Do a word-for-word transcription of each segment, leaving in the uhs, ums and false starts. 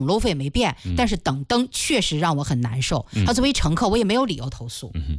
路费没变， 嗯、 但是等灯确实让我很难受。嗯、啊，作为乘客，我也没有理由投诉。 嗯、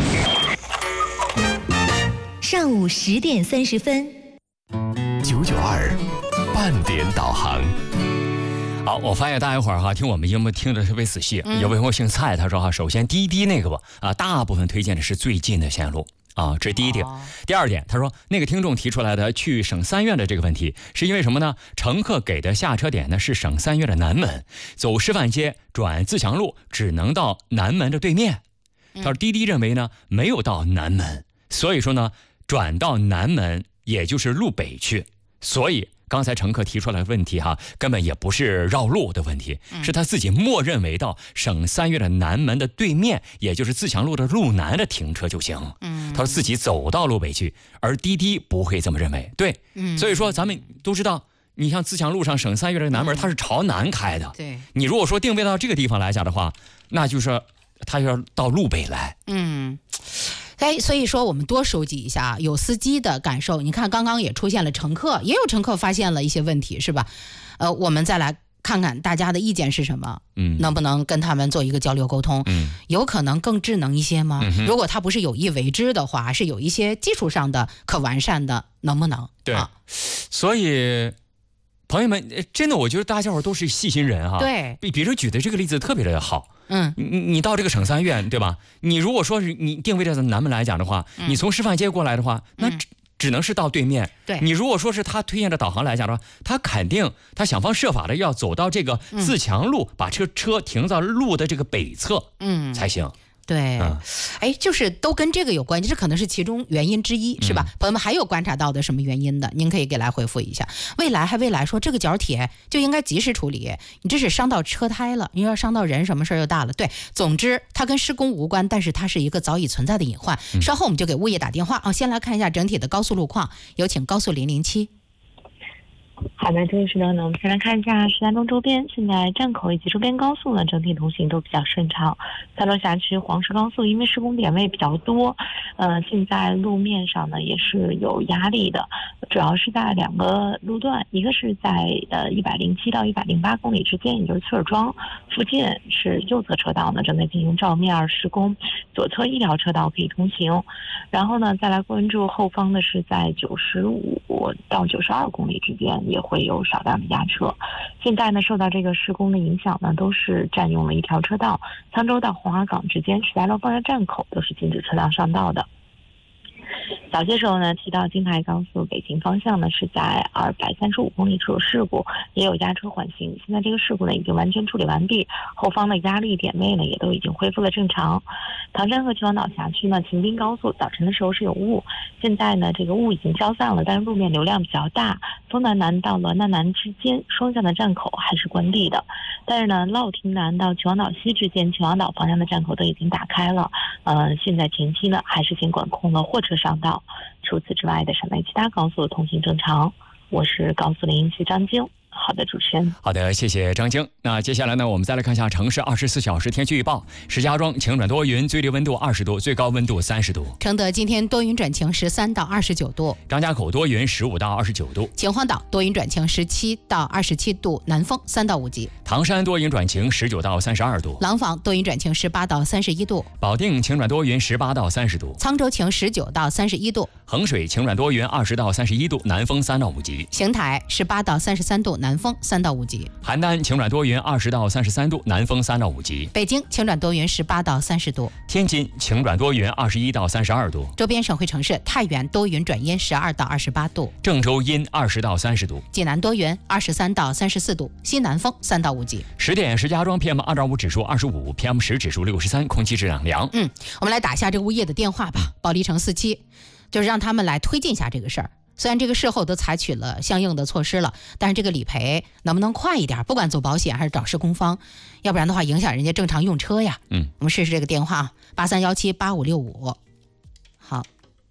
上午十点三十分， 九九二半点导航。 好，我发现大家伙儿哈听我们节目听得特别仔细。嗯、有位朋友姓蔡，他说哈，首先滴滴那个吧啊，大部分推荐的是最近的线路。啊，这是第一点。第二点，他说那个听众提出来的去省三院的这个问题，是因为什么呢？乘客给的下车点呢是省三院的南门，走师范街转自强路只能到南门的对面。他说滴滴认为呢没有到南门，所以说呢转到南门也就是路北去，所以刚才乘客提出来的问题哈，根本也不是绕路的问题，是他自己默认为到省三院的南门的对面，也就是自强路的路南的停车就行。嗯，他说自己走到路北去，而滴滴不会这么认为。对，嗯，所以说咱们都知道，你像自强路上省三院的南门，它是朝南开的。对，你如果说定位到这个地方来讲的话，那就是他要到路北来。 嗯。哎，所以说我们多收集一下有司机的感受。你看，刚刚也出现了乘客，也有乘客发现了一些问题，是吧？呃，我们再来看看大家的意见是什么，嗯，能不能跟他们做一个交流沟通？嗯，有可能更智能一些吗？嗯、如果他不是有意为之的话，是有一些技术上的可完善的，能不能？ 对，啊、所以。朋友们，真的，我觉得大家伙都是细心人哈。 对， 比比如举的这个例子特别的好。嗯，你你到这个省三院，对吧？你如果说是你定位在南门来讲的话，嗯、你从师范街过来的话，那只、嗯、只能是到对面。 对， 你如果说是他推荐的导航来讲的话，他肯定他想方设法的要走到这个自强路，嗯、把车车停到路的这个北侧，嗯，才行。 对，哎、嗯，就是都跟这个有关系，这可能是其中原因之一，是吧？嗯、朋友们还有观察到的什么原因的？您可以给来回复一下。未来还未来说这个角铁就应该及时处理，你这是伤到车胎了，你要伤到人，什么事儿又大了？对，总之它跟施工无关，但是它是一个早已存在的隐患。嗯、稍后我们就给物业打电话啊。先来看一下整体的高速路况，有请高速零零七。 好的，这位时段呢，我们先来看一下石家庄周边，现在站口以及周边高速呢，整体通行都比较顺畅。三楼辖区黄石高速因为施工点位比较多，呃，现在路面上呢也是有压力的，主要是在两个路段，一个是在呃一百零七到一百零八公里之间，也就是崔尔庄附近是右侧车道呢正在进行照面施工，左侧一条车道可以通行。然后呢，再来关注后方的是在九十五到九十二公里之间。也会有少量的压车。现在呢，受到这个施工的影响呢，都是占用了一条车道，沧州到黄花岗之间，石家庄方向站口都是禁止车辆上道的。早些时候呢，提到京台高速北行方向呢，是在二百三十五公里处有事故，也有压车缓行。现在这个事故呢已经完全处理完毕，后方的压力点位呢也都已经恢复了正常。唐山和秦皇岛辖区呢，秦滨高速早晨的时候是有雾，现在呢这个雾已经消散了，但是路面流量比较大，丰南南到滦南南之间双向的站口还是关闭的。但是呢，乐亭南到秦皇岛西之间，秦皇岛方向的站口都已经打开了。呃，现在前期呢还是先管控了货车上道。除此之外的省内其他高速通行正常。我是高速零零七张晶。好的，主持人。 好的，谢谢张晶。那接下来呢，我们再来看一下城市二十四小时天气预报。石家庄晴转多云，最低温度二十度，最高温度三十度。 承德今天多云转晴，十三到二十九度。 张家口多云，十五到二十九度。 秦皇岛多云转晴，十七到二十七度，南风三到五级。 唐山多云转晴，十九到三十二度。 廊坊多云转晴，十八到三十一度。 保定晴转多云，十八到三十度。 沧州晴，十九到三十一度。 衡水晴转多云，二十到三十一度，南风三到五级。 邢台十八到三十三度，南风三到五级。 邯郸晴转多云，二十到三十三度，南风三到五级。 北京晴转多云，十八到三十度。 天津晴转多云，二十一到三十二度。 周边省会城市太原多云转阴，十二到二十八度。 郑州阴，二十到三十度。 济南多云，二十三到三十四度，西南风三到五级。 十点，石家庄 P M 二点五 指数二十五 ，P M 十 指数六十三，空气质量良。 嗯，我们来打一下这个物业的电话吧，保利城四期，就是让他们来推进一下这个事儿。虽然这个事后都采取了相应的措施了，但是这个理赔能不能快一点？不管走保险还是找施工方，要不然的话影响人家正常用车呀。嗯，我们试试这个电话，八三幺七八五六五。好，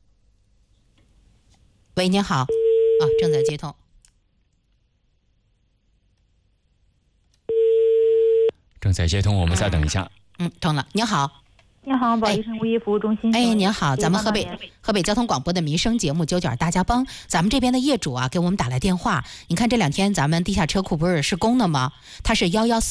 喂，您好，啊，正在接通。 正在接通，我们再等一下。 嗯，通了。您好。 您好，保利城物业服务中心。 哎，您好，咱们河北河北交通广播的民生节目九九二大家帮，咱们这边的业主啊给我们打来电话，你看这两天咱们地下车库不是施工了吗？他是幺幺四。